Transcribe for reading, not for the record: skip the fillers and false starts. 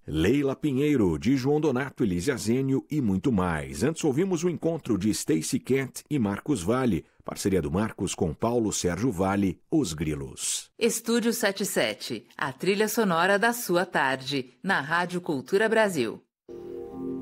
Leila Pinheiro, de João Donato, Elise Azênio e muito mais. Antes ouvimos o encontro de Stacy Cat e Marcos Valle, parceria do Marcos com Paulo Sérgio Valle, Os Grilos. Estúdio 77, a trilha sonora da sua tarde, na Rádio Cultura Brasil.